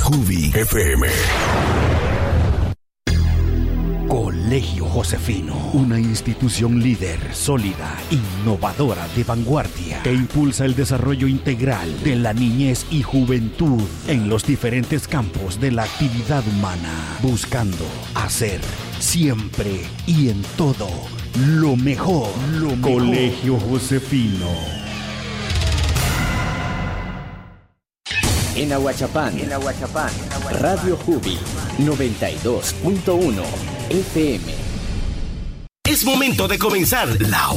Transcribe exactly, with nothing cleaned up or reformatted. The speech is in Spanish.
Jubi F M. Colegio Josefino, una institución líder, sólida, innovadora, de vanguardia, que impulsa el desarrollo integral de la niñez y juventud en los diferentes campos de la actividad humana, buscando hacer siempre y en todo lo mejor. Lo mejor. Colegio Josefino. En Ahuachapán, en Ahuachapán, Radio Jubi noventa y dos punto uno F M. Es momento de comenzar la